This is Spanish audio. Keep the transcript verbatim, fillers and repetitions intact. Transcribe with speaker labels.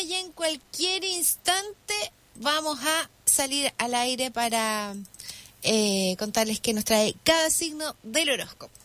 Speaker 1: y en cualquier instante vamos a salir al aire para eh, contarles qué nos trae cada signo del horóscopo.